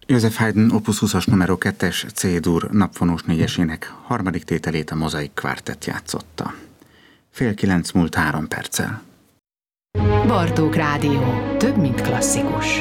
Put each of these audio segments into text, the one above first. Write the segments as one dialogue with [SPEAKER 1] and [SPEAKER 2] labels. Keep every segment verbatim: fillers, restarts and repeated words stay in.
[SPEAKER 1] Joseph Haydn Opus húszas numero kettes C-dur napfonós négyesének harmadik tételét a Mozaik Kvártett játszotta. Fél kilenc múlt három perccel.
[SPEAKER 2] Bartók Rádió. Több, mint klasszikus.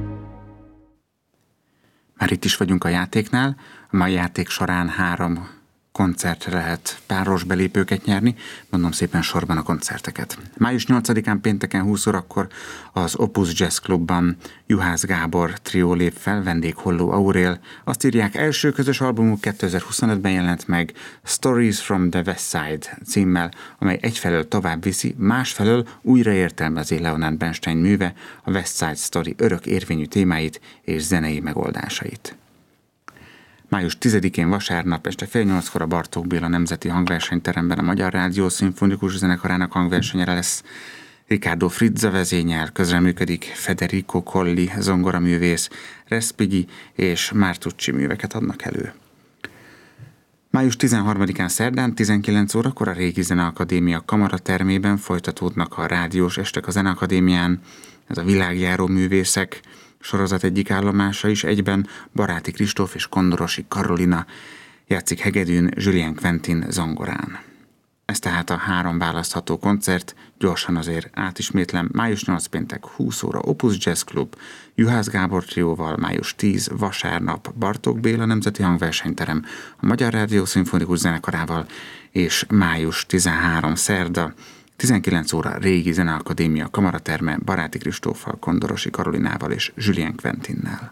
[SPEAKER 1] Már itt is vagyunk a játéknál. A mai játék során három koncertre lehet páros belépőket nyerni. Mondom szépen sorban a koncerteket. május nyolcadikán pénteken húsz órakor az Opus Jazz Clubban Juhász Gábor trió lép fel, vendég Holló Aurél. Azt írják, első közös albumuk kétezer-huszonötben jelent meg, Stories from the West Side címmel, amely egyfelől tovább viszi, másfelől újra értelmezi Leonard Bernstein műve a West Side Story örök érvényű témáit és zenei megoldásait. május tizedikén vasárnap este fél nyolckor a Bartók Béla Nemzeti Hangversenyteremben a Magyar Rádió Szimfonikus Zenekarának hangversenyre lesz. Riccardo Frizza vezényel, közreműködik Federico Colli zongoraművész, Respighi és Martucci műveket adnak elő. május tizenharmadikán szerdán tizenkilenc órakor a Régi Zeneakadémia kamaratermében folytatódnak a rádiós estek a Zeneakadémián. Ez a világjáró művészek sorozat egyik állomása is, egyben Baráti Kristóf és Kondorosi Karolina játszik hegedűn, Julien Quentin zongorán. Ez tehát a három választható koncert, gyorsan azért átismétlem, május nyolc péntek húsz óra Opus Jazz Club, Juhász Gábor trióval, május tíz vasárnap Bartók Béla Nemzeti Hangversenyterem a Magyar Rádió Szimfonikus Zenekarával, és május tizenharmadika szerda, tizenkilenc óra Régi Zeneakadémia kamaraterme Baráti Kristóffal, Kondorosi Karolinával és Julien Quentinnel.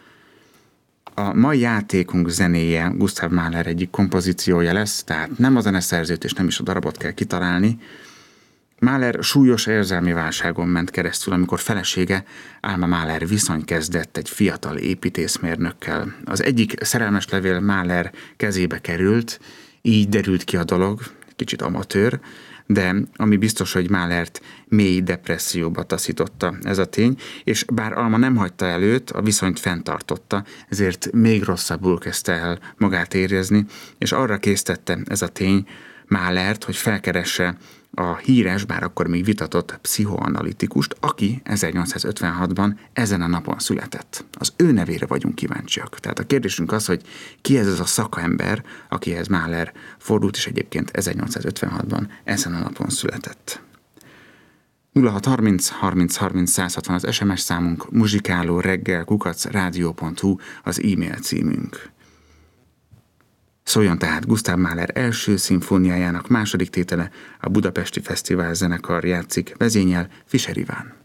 [SPEAKER 1] A mai játékunk zenéje Gustav Mahler egyik kompozíciója lesz, tehát nem a zeneszerzőt és nem is a darabot kell kitalálni. Mahler súlyos érzelmi válságon ment keresztül, amikor felesége, Alma Mahler viszony kezdett egy fiatal építészmérnökkel. Az egyik szerelmes levél Mahler kezébe került, így derült ki a dolog, kicsit amatőr, de ami biztos, hogy Mahlert mély depresszióba taszította ez a tény, és bár Alma nem hagyta el őt, a viszonyt fenntartotta, ezért még rosszabbul kezdte el magát érezni, és arra késztette ez a tény Mahlert, hogy felkeresse a híres, bár akkor még vitatott pszichoanalitikust, aki ezernyolcszázötvenhatban ezen a napon született. Az ő nevére vagyunk kíváncsiak. Tehát a kérdésünk az, hogy ki ez az a szakember, akihez Mahler fordult, és egyébként ezernyolcszázötvenhatban ezen a napon született. nulla hat harminc harminc harminc száz hatvan az es em es számunk, muzsikáló reggel kukac rádió pont hu az e-mail címünk. Szóljon tehát Gustav Mahler első szimfóniájának második tétele, a Budapesti Fesztivál zenekar játszik, vezényel Fischer Iván.